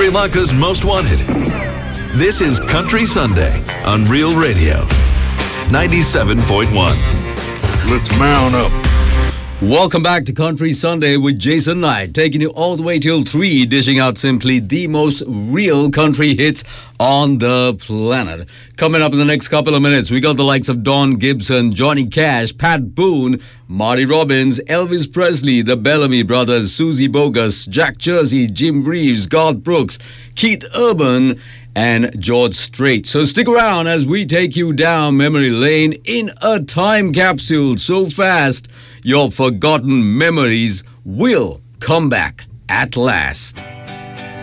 Sri Lanka's Most Wanted. This is Country Sunday on Real Radio 97.1. Let's mount up. Welcome back to Country Sunday with Jason Knight, taking you all the way till 3, dishing out simply the most real country hits on the planet. Coming up in the next couple of minutes, we got the likes of Don Gibson, Johnny Cash, Pat Boone, Marty Robbins, Elvis Presley, the Bellamy Brothers, Susie Bogus, Jack Jersey, Jim Reeves, Garth Brooks, Keith Urban, and George Strait. So stick around as we take you down memory lane in a time capsule so fast your forgotten memories will come back at last.